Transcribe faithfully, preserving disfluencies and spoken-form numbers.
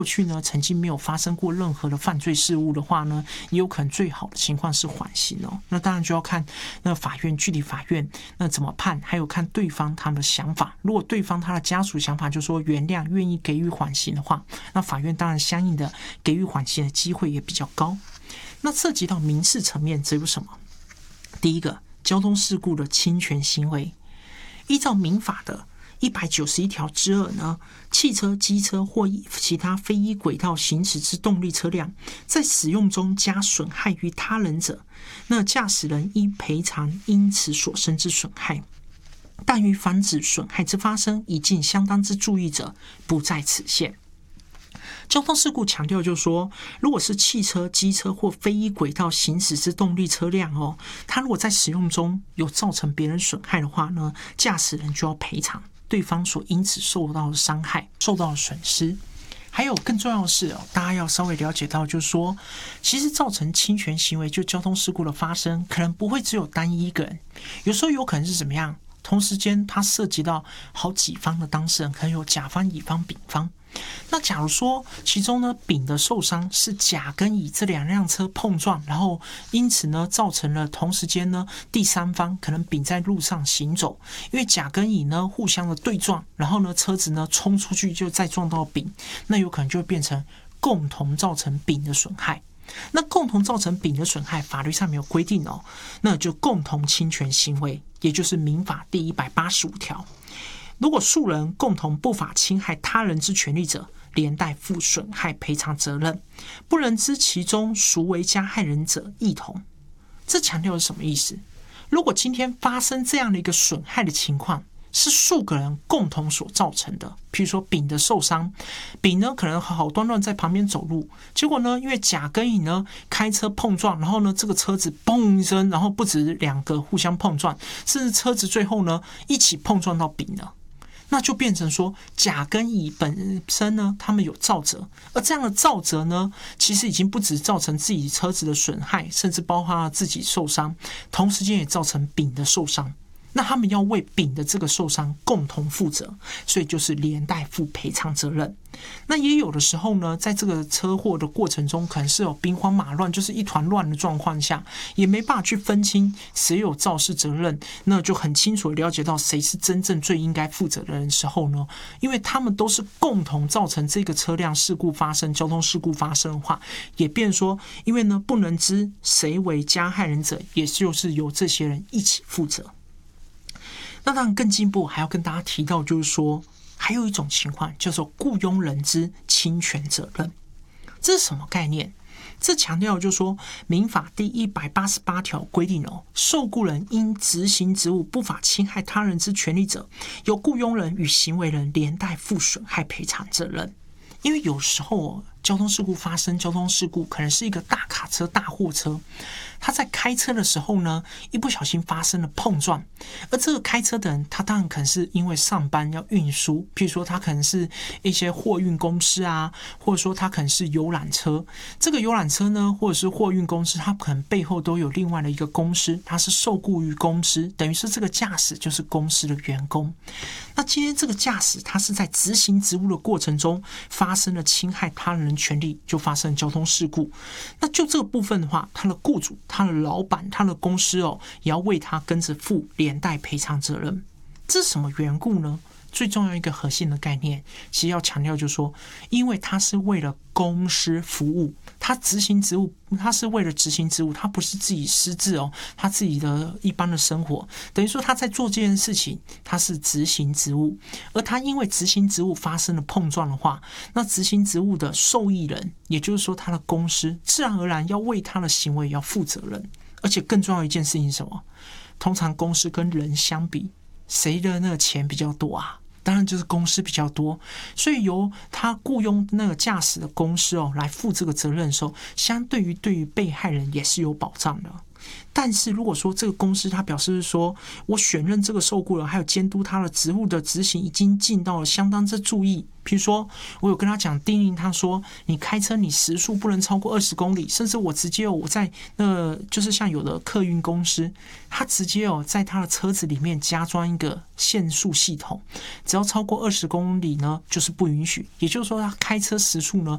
过去呢曾经没有发生过任何的犯罪事务的话呢，也有可能最好的情况是缓刑哦。那当然就要看那法院具体法院那怎么判，还有看对方他们的想法。如果对方他的家属想法就说原谅，愿意给予缓刑的话，那法院当然相应的给予缓刑的机会也比较高。那涉及到民事层面，则有什么？第一个，交通事故的侵权行为，依照民法的一百九十一条之二呢，汽车、机车或其他非依轨道行驶之动力车辆，在使用中加损害于他人者，那驾驶人应赔偿因此所生之损害，但于防止损害之发生已尽相当之注意者，不在此限。交通事故强调就是说，如果是汽车、机车或非依轨道行驶之动力车辆哦，它如果在使用中有造成别人损害的话呢，驾驶人就要赔偿对方所因此受到的伤害、受到的损失。还有更重要的是哦，大家要稍微了解到，就是说，其实造成侵权行为，就交通事故的发生，可能不会只有单一一个人，有时候有可能是怎么样？同时间，它涉及到好几方的当事人，可能有甲方、乙方、丙方。那假如说其中呢，丙的受伤是甲跟乙这两辆车碰撞，然后因此呢造成了同时间呢第三方可能丙在路上行走，因为甲跟乙呢互相的对撞，然后呢车子呢冲出去就再撞到丙，那有可能就会变成共同造成丙的损害。那共同造成丙的损害，法律上没有规定哦，那就共同侵权行为，也就是民法第一百八十五条。如果数人共同不法侵害他人之权利者，连带负损害赔偿责任，不能知其中孰为加害人者，一同。这强调是什么意思？如果今天发生这样的一个损害的情况，是数个人共同所造成的，譬如说丙的受伤，丙呢可能好好端端在旁边走路，结果呢因为甲跟乙呢开车碰撞，然后呢这个车子嘣一声，然后不止两个互相碰撞，甚至车子最后呢一起碰撞到丙了。那就变成说，甲跟乙本身呢，他们有肇责，而这样的肇责呢，其实已经不止造成自己车子的损害，甚至包括自己受伤，同时间也造成丙的受伤。那他们要为丙的这个受伤共同负责，所以就是连带负赔偿责任。那也有的时候呢，在这个车祸的过程中，可能是有兵荒马乱，就是一团乱的状况下，也没办法去分清谁有肇事责任，那就很清楚的了解到谁是真正最应该负责的人的时候呢，因为他们都是共同造成这个车辆事故发生、交通事故发生的话，也变说，因为呢不能知谁为加害人者，也就是由这些人一起负责。那当然更进一步还要跟大家提到，就是说还有一种情况叫做雇佣人之侵权责任。这是什么概念？这强调就是说，民法第一百八十八条规定哦，受雇人因执行职务不法侵害他人之权利者，由雇佣人与行为人连带负损害赔偿责任。因为有时候哦，交通事故发生，交通事故可能是一个大卡车、大货车，他在开车的时候呢，一不小心发生了碰撞，而这个开车的人，他当然可能是因为上班要运输，譬如说他可能是一些货运公司啊，或者说他可能是游览车，这个游览车呢，或者是货运公司，他可能背后都有另外的一个公司，他是受雇于公司，等于是这个驾驶就是公司的员工。那今天这个驾驶他是在执行职务的过程中发生了侵害他人权利，就发生了交通事故。那就这个部分的话，他的雇主、他的老板、他的公司哦，也要为他跟着负连带赔偿责任。这是什么缘故呢？最重要一个核心的概念，其实要强调就是说，因为他是为了公司服务，他执行职务，他是为了执行职务，他不是自己私自哦，他自己的一般的生活，等于说他在做这件事情，他是执行职务，而他因为执行职务发生了碰撞的话，那执行职务的受益人，也就是说他的公司，自然而然要为他的行为要负责任。而且更重要一件事情是什么？通常公司跟人相比，谁的那个钱比较多啊？当然就是公司比较多，所以由他雇佣那个驾驶的公司哦来负这个责任的时候，相对于对于被害人也是有保障的。但是如果说这个公司他表示说，我选任这个受雇人还有监督他的职务的执行已经尽到了相当之注意，比如说我有跟他讲叮咛他说，你开车你时速不能超过二十公里，甚至我直接我在那就是像有的客运公司，他直接哦在他的车子里面加装一个限速系统，只要超过二十公里呢就是不允许，也就是说他开车时速呢